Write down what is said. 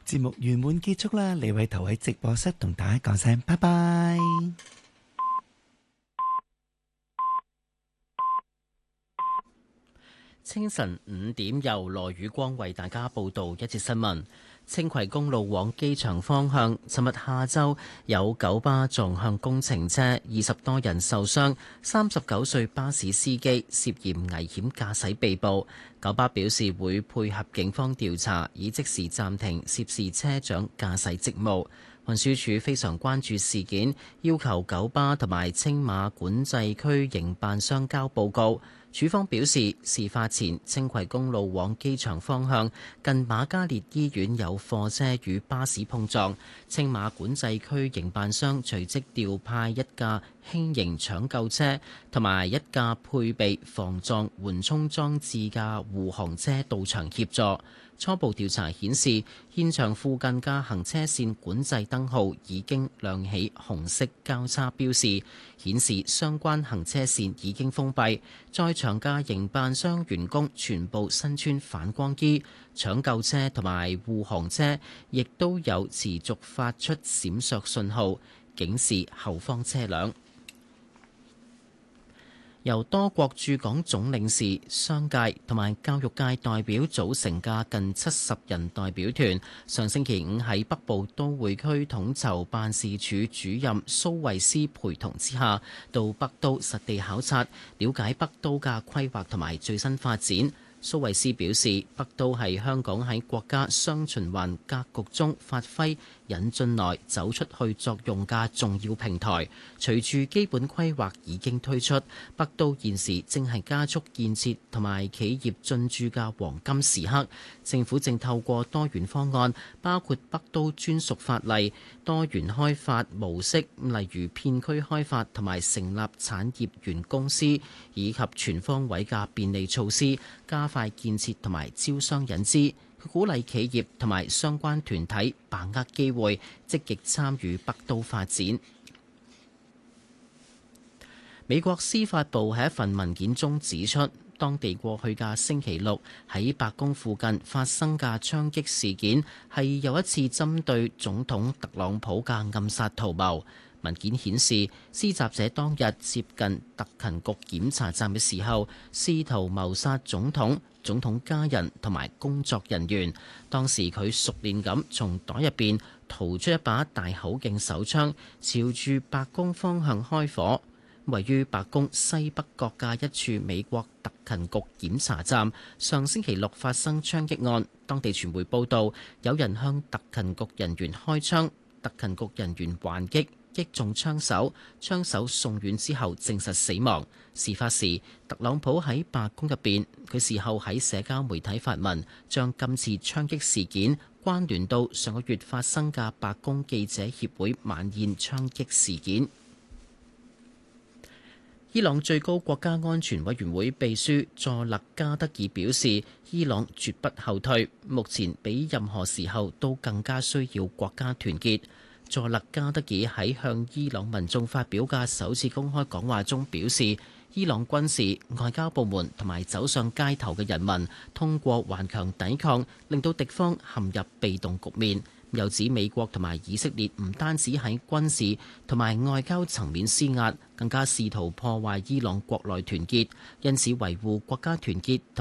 節目圓滿結束啦，李偉圖喺直播室同大家講聲拜拜。 清晨5點，由羅宇光為大家報道一節新聞。青葵公路往機場方向，尋日下晝有九巴撞向工程車，20多人受傷。39歲巴士司機涉嫌危險駕駛被捕。九巴表示會配合警方調查，已即時暫停涉事車長駕駛職務。運輸署非常關注事件，要求九巴同埋青馬管制區營辦商交報告。署方表示，事發前青葵公路往機場方向近瑪嘉烈醫院有貨車與巴士碰撞，青馬管制區營辦商隨即調派一架輕型搶救車同埋一架配備防撞緩衝裝置嘅護航車到場協助。初步調查顯示，現場附近嘅行車線管制燈號已經亮起紅色交叉標示，顯示相關行車線已經封閉。在場嘅營辦商員工全部身穿反光衣，搶救車同埋護航車亦都有持續發出閃爍信號，警示後方車輛。由多國駐港總領事、商界同埋教育界代表組成嘅近70人代表團，上星期五喺北部都會區統籌辦事處主任蘇慧思陪同之下，到北都實地考察，了解北都嘅規劃同埋最新發展。蘇慧思表示，北都係香港喺國家雙循環格局中發揮引進來走出去作用嘅重要平台。隨住基本規劃已經推出，北都現時正係加速建設同埋企業進駐嘅黃金時刻。政府正透過多元方案，包括北都專屬法例、多元開發模式，例如片區開發同埋成立產業園公司，以及全方位嘅便利措施，加快建設同埋招商引資。佢鼓勵企業同埋相關團體把握機會，積極參與北都發展。美國司法部喺一份文件中指出，當地過去嘅星期六喺白宮附近發生嘅槍擊事件係又一次針對總統特朗普嘅暗殺圖謀。文件顯示，施襲者當日接近特勤局檢查站嘅時候，試圖謀殺總統、總統家人同埋工作人員。當時佢熟練咁從袋入邊掏出一把大口徑手槍，朝住白宮方向開火。位於白宮西北角嘅一處美國特勤局檢查站，上星期六發生槍擊案。當地傳媒報道，有人向特勤局人員開槍，特勤局人員還擊，擊中槍手，槍手送院之後證實死亡。事發時，特朗普喺白宮入邊，佢事後喺社交媒體發文，將今次槍擊事件關聯到上個月發生嘅白宮記者協會晚宴槍擊事件。伊朗最高國家安全委員會秘書佐勒加德爾表示，伊朗絕不後退，目前比任何時候都更加需要國家團結。佐勒加德爾喺向伊朗民眾發表嘅首次公開講話中表示，伊朗軍事、外交部門同埋走上街頭嘅人民，通過頑強抵抗，令到敵方陷入被動局面。又指美國同埋以色列唔單止喺軍事同埋外交層面施壓，更加試圖破壞伊朗國內團結，因此維護國家團結